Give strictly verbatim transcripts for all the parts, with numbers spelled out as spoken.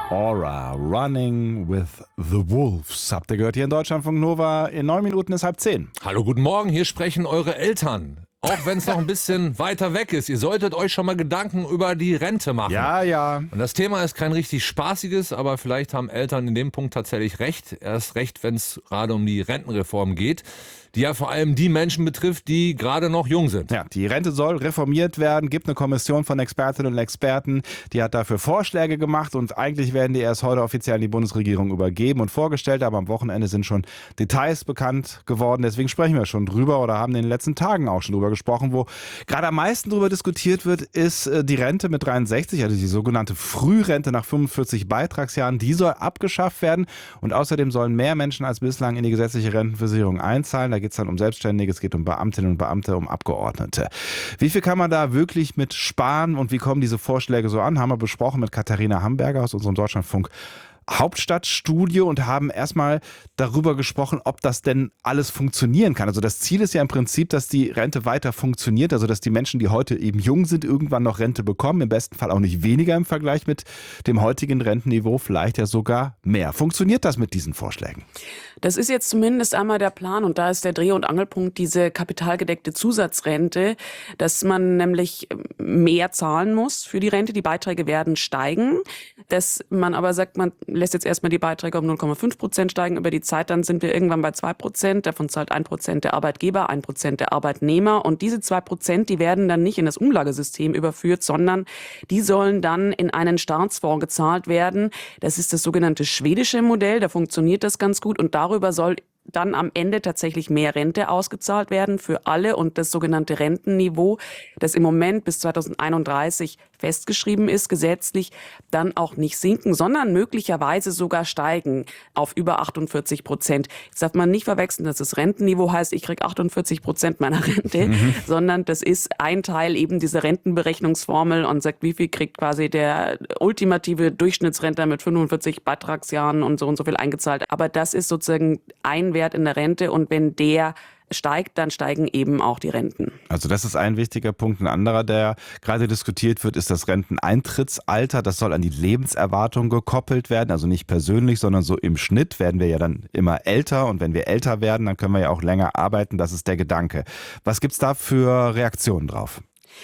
Aura, Running with the Wolves. Habt ihr gehört hier in Deutschlandfunk Nova? In neun Minuten ist halb zehn. Hallo, guten Morgen, hier sprechen eure Eltern. Auch wenn es noch ein bisschen weiter weg ist. Ihr solltet euch schon mal Gedanken über die Rente machen. Ja, ja. Und das Thema ist kein richtig spaßiges, aber vielleicht haben Eltern in dem Punkt tatsächlich recht. Erst recht, wenn es gerade um die Rentenreform geht, die ja vor allem die Menschen betrifft, die gerade noch jung sind. Ja, die Rente soll reformiert werden, gibt eine Kommission von Expertinnen und Experten, die hat dafür Vorschläge gemacht und eigentlich werden die erst heute offiziell an die Bundesregierung übergeben und vorgestellt, aber am Wochenende sind schon Details bekannt geworden, deswegen sprechen wir schon drüber oder haben in den letzten Tagen auch schon drüber gesprochen. Wo gerade am meisten drüber diskutiert wird, ist die Rente mit dreiundsechzig, also die sogenannte Frührente nach fünfundvierzig Beitragsjahren, die soll abgeschafft werden und außerdem sollen mehr Menschen als bislang in die gesetzliche Rentenversicherung einzahlen. Da geht es dann um Selbstständige, es geht um Beamtinnen und Beamte, um Abgeordnete. Wie viel kann man da wirklich mit sparen und wie kommen diese Vorschläge so an? Haben wir besprochen mit Katharina Hamburger aus unserem Deutschlandfunk Hauptstadtstudio und haben erstmal darüber gesprochen, ob das denn alles funktionieren kann. Also das Ziel ist ja im Prinzip, dass die Rente weiter funktioniert, also dass die Menschen, die heute eben jung sind, irgendwann noch Rente bekommen, im besten Fall auch nicht weniger im Vergleich mit dem heutigen Rentenniveau, vielleicht ja sogar mehr. Funktioniert das mit diesen Vorschlägen? Das ist jetzt zumindest einmal der Plan und da ist der Dreh- und Angelpunkt diese kapitalgedeckte Zusatzrente, dass man nämlich mehr zahlen muss für die Rente. Die Beiträge werden steigen, dass man aber sagt, man lässt jetzt erstmal die Beiträge um null Komma fünf Prozent steigen über die Zeit, dann sind wir irgendwann bei zwei Prozent. Davon zahlt ein Prozent der Arbeitgeber, ein Prozent der Arbeitnehmer. Und diese zwei Prozent, die werden dann nicht in das Umlagesystem überführt, sondern die sollen dann in einen Staatsfonds gezahlt werden. Das ist das sogenannte schwedische Modell, da funktioniert das ganz gut und darüber soll dann am Ende tatsächlich mehr Rente ausgezahlt werden für alle und das sogenannte Rentenniveau, das im Moment bis zweitausendeinunddreißig festgeschrieben ist, gesetzlich, dann auch nicht sinken, sondern möglicherweise sogar steigen auf über achtundvierzig Prozent. Jetzt darf man nicht verwechseln, dass das Rentenniveau heißt, ich kriege achtundvierzig Prozent meiner Rente, mhm. sondern das ist ein Teil eben dieser Rentenberechnungsformel und sagt, wie viel kriegt quasi der ultimative Durchschnittsrentner mit fünfundvierzig Beitragsjahren und so und so viel eingezahlt. Aber das ist sozusagen ein Wert in der Rente und wenn der steigt, dann steigen eben auch die Renten. Also das ist ein wichtiger Punkt. Ein anderer, der gerade diskutiert wird, ist das Renteneintrittsalter. Das soll an die Lebenserwartung gekoppelt werden, also nicht persönlich, sondern so im Schnitt werden wir ja dann immer älter und wenn wir älter werden, dann können wir ja auch länger arbeiten. Das ist der Gedanke. Was gibt's da für Reaktionen drauf?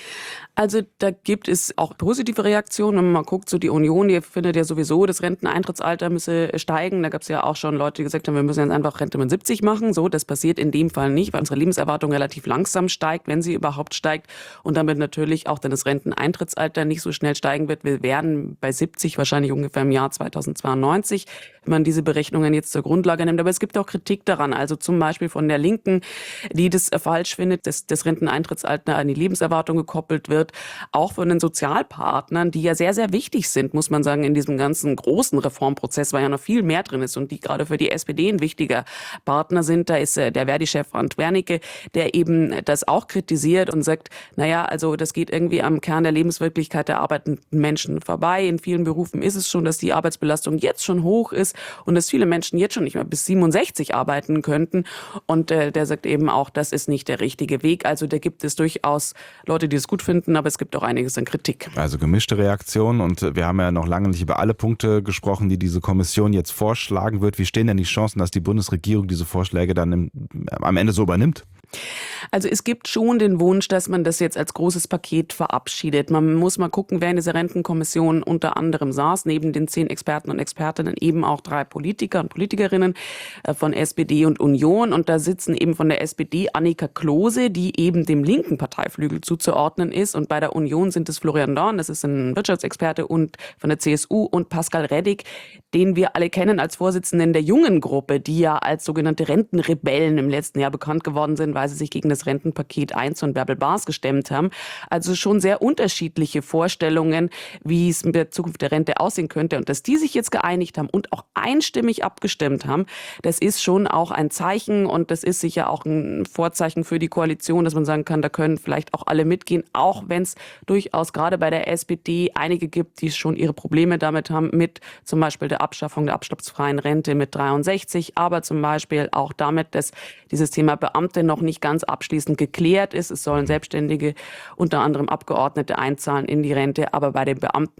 Also da gibt es auch positive Reaktionen. Wenn man mal guckt, so die Union, die findet ja sowieso, das Renteneintrittsalter müsse steigen. Da gab es ja auch schon Leute, die gesagt haben, wir müssen jetzt einfach Rente mit siebzig machen. So, das passiert in dem Fall nicht, weil unsere Lebenserwartung relativ langsam steigt, wenn sie überhaupt steigt. Und damit natürlich auch dann das Renteneintrittsalter nicht so schnell steigen wird. Wir werden bei siebzig wahrscheinlich ungefähr im Jahr zweitausendzweiundneunzig, wenn man diese Berechnungen jetzt zur Grundlage nimmt. Aber es gibt auch Kritik daran, also zum Beispiel von der Linken, die das falsch findet, dass das Renteneintrittsalter an die Lebenserwartung gekoppelt wird. Auch von den Sozialpartnern, die ja sehr, sehr wichtig sind, muss man sagen, in diesem ganzen großen Reformprozess, weil ja noch viel mehr drin ist und die gerade für die S P D ein wichtiger Partner sind. Da ist der Verdi-Chef Frank Wernicke, der eben das auch kritisiert und sagt, naja, also das geht irgendwie am Kern der Lebenswirklichkeit der arbeitenden Menschen vorbei. In vielen Berufen ist es schon, dass die Arbeitsbelastung jetzt schon hoch ist und dass viele Menschen jetzt schon nicht mehr bis siebenundsechzig arbeiten könnten. Und äh, der sagt eben auch, das ist nicht der richtige Weg. Also da gibt es durchaus Leute, die es gut finden, aber es gibt auch einiges an Kritik. Also gemischte Reaktionen und wir haben ja noch lange nicht über alle Punkte gesprochen, die diese Kommission jetzt vorschlagen wird. Wie stehen denn die Chancen, dass die Bundesregierung diese Vorschläge dann im, am Ende so übernimmt? Also es gibt schon den Wunsch, dass man das jetzt als großes Paket verabschiedet. Man muss mal gucken, wer in dieser Rentenkommission unter anderem saß, neben den zehn Experten und Expertinnen eben auch drei Politiker und Politikerinnen von S P D und Union. Und da sitzen eben von der S P D Annika Klose, die eben dem linken Parteiflügel zuzuordnen ist. Und bei der Union sind es Florian Dorn, das ist ein Wirtschaftsexperte, und von der C S U und Pascal Reddig, den wir alle kennen als Vorsitzenden der jungen Gruppe, die ja als sogenannte Rentenrebellen im letzten Jahr bekannt geworden sind, weil sie sich gegen das Rentenpaket eins von Bärbel Bars gestemmt haben. Also schon sehr unterschiedliche Vorstellungen, wie es mit der Zukunft der Rente aussehen könnte. Und dass die sich jetzt geeinigt haben und auch einstimmig abgestimmt haben, das ist schon auch ein Zeichen und das ist sicher auch ein Vorzeichen für die Koalition, dass man sagen kann, da können vielleicht auch alle mitgehen, auch wenn es durchaus gerade bei der S P D einige gibt, die schon ihre Probleme damit haben, mit zum Beispiel der Abschaffung der abschlagsfreien Rente mit dreiundsechzig, aber zum Beispiel auch damit, dass dieses Thema Beamte noch nicht ganz abschließend geklärt ist. Es sollen Selbstständige, unter anderem Abgeordnete, einzahlen in die Rente, aber bei den Beamten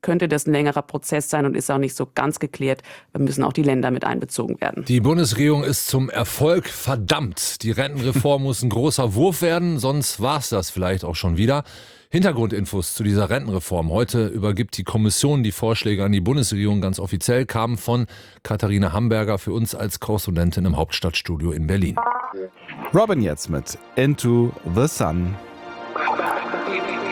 könnte das ein längerer Prozess sein und ist auch nicht so ganz geklärt. Da müssen auch die Länder mit einbezogen werden. Die Bundesregierung ist zum Erfolg verdammt. Die Rentenreform muss ein großer Wurf werden, sonst war es das vielleicht auch schon wieder. Hintergrundinfos zu dieser Rentenreform. Heute übergibt die Kommission die Vorschläge an die Bundesregierung ganz offiziell, kamen von Katharina Hamburger für uns als Korrespondentin im Hauptstadtstudio in Berlin. Robin jetzt mit Into the Sun.